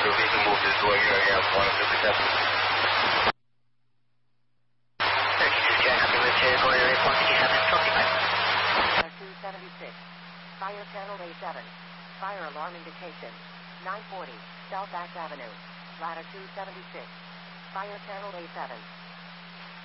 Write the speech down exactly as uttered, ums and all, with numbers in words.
so we can move this door here again for one fifty-seven. thirty-two, Jet, happy with Jet, going to one fifty-seven, twenty-five. two seventy-six, fire channel A seven, fire alarm indication, nine forty, South Act Avenue, ladder two seventy-six, fire channel A seven.